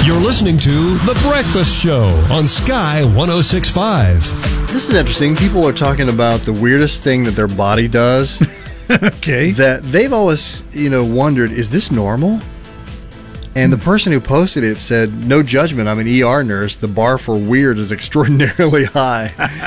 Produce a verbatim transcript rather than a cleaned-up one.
You're listening to The Breakfast Show on Sky one oh six point five. This is interesting. People are talking about the weirdest thing that their body does. Okay. That they've always, you know, wondered, is this normal? And the person who posted it said, no judgment, I'm an E R nurse. The bar for weird is extraordinarily high.